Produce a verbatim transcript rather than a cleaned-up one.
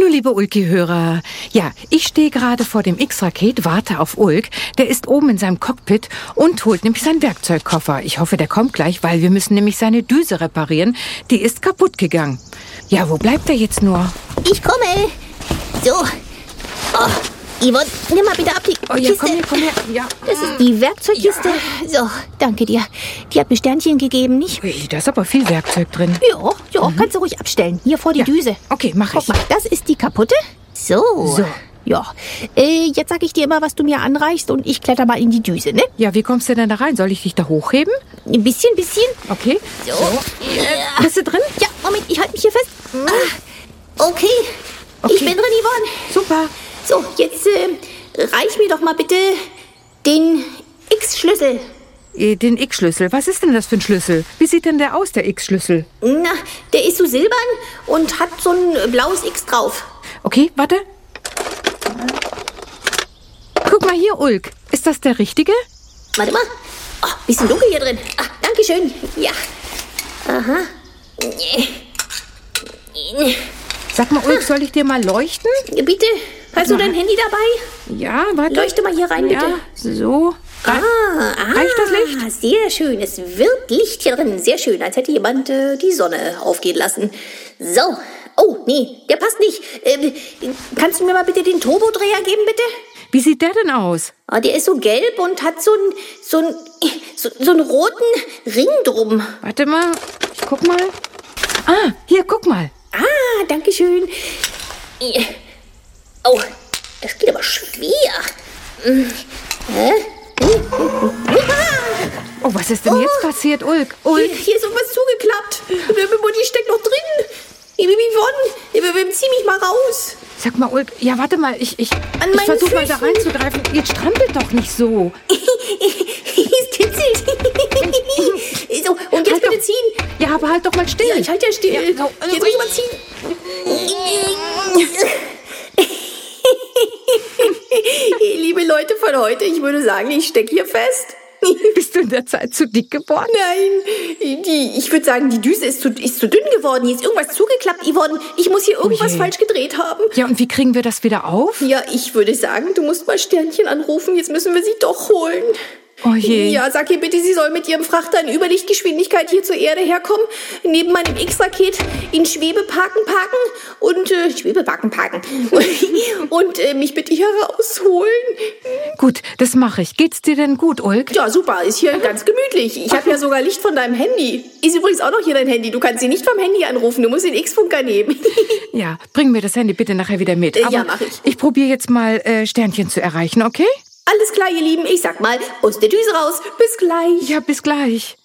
liebe Ulki-Hörer. Ja, ich stehe gerade vor dem X-Raket, warte auf Ulk. Der ist oben in seinem Cockpit und holt nämlich seinen Werkzeugkoffer. Ich hoffe, der kommt gleich, weil wir müssen nämlich seine Düse reparieren. Die ist kaputt gegangen. Ja, wo bleibt er jetzt nur? Ich komme. So. Oh, Yvonne, nimm mal bitte ab die Oh ja, Kiste. komm her, komm her. Ja. Das ist die Werkzeugkiste. Ja. So, danke dir. Die hat mir Sternchen gegeben, nicht? Ui, da ist aber viel Werkzeug drin. Ja, ja, mhm. Kannst du ruhig abstellen. Hier vor die Ja. Düse. Okay, mach Guck ich. mal, das ist die kaputte. So. So. Ja. Äh, jetzt sag ich dir immer, was du mir anreichst und ich kletter mal in die Düse, ne? Ja, wie kommst du denn da rein? Soll ich dich da hochheben? Ein bisschen, bisschen. Okay. So. Äh, bist du drin? Ja, Moment, ich halte mich hier fest. Ah, okay. Okay. Ich bin drin, Yvonne. Super. So, jetzt äh, reich mir doch mal bitte den X-Schlüssel. Äh, Den X-Schlüssel. Was ist denn das für ein Schlüssel? Wie sieht denn der aus, der X-Schlüssel? Na, der ist so silbern und hat so ein blaues X drauf. Okay, warte. Guck mal hier, Ulk. Ist das der richtige? Warte mal. Oh, bisschen dunkel hier drin. Ah, danke schön. Ja. Aha. Sag mal, Ulk, soll ich dir mal leuchten? Bitte, hast du dein Handy dabei? Ja, warte. Leuchte mal hier rein, bitte. Ja, so. Ah, ah, Reicht das Licht? Sehr schön. Es wird Licht hier drin. Sehr schön, als hätte jemand äh, die Sonne aufgehen lassen. So. Oh, nee, der passt nicht. Ähm, kannst du mir mal bitte den Turbodreher geben, bitte? Wie sieht der denn aus? Ah, der ist so gelb und hat so einen so einen, so, so einen roten Ring drum. Warte mal, ich guck mal. Ah, hier, guck mal. Ah, danke schön. Oh, das geht aber schwer. Hm. Hä? Oh, was ist denn Oh. jetzt passiert, Ulk? Ulk? Hier, hier ist irgendwas zugeklappt. Die steckt noch drin. Yvonne, zieh mich mal raus. Sag mal, Ulk, ja, warte mal, ich, ich, An ich meinen versuch mal da Füßen. reinzugreifen. Jetzt strampelt doch nicht so. Es kitzelt. So, und jetzt Halt bitte doch. ziehen. Ja, aber halt doch mal still. Ja, ich halte ja still. Ja, so, also Jetzt muss ich mal ziehen. Liebe Leute von heute, ich würde sagen, ich stecke hier fest. Bist du in der Zeit zu dick geworden? Nein, die, ich würde sagen, die Düse ist zu, ist zu dünn geworden. Hier ist irgendwas zugeklappt, Yvonne. Ich muss hier irgendwas je. falsch gedreht haben. Ja, und wie kriegen wir das wieder auf? Ja, ich würde sagen, du musst mal Sternchen anrufen. Jetzt müssen wir sie doch holen. Oh je. Ja, sag ihr bitte, sie soll mit ihrem Frachter in Überlichtgeschwindigkeit hier zur Erde herkommen, neben meinem X-Raket in Schwebeparken parken und äh, Schwebeparken parken und äh, mich bitte hier rausholen. Gut, das mache ich. Geht's dir denn gut, Ulk? Ja, super, ist hier ganz gemütlich. Ich habe ja sogar Licht von deinem Handy. Ist übrigens auch noch hier dein Handy. Du kannst sie nicht vom Handy anrufen, du musst den X-Funker nehmen. Ja, bring mir das Handy bitte nachher wieder mit. Äh, Aber ja, mach ich. Ich probiere jetzt mal äh, Sternchen zu erreichen, okay? Alles klar, ihr Lieben. Ich sag mal, aus der Düse raus. Bis gleich. Ja, bis gleich.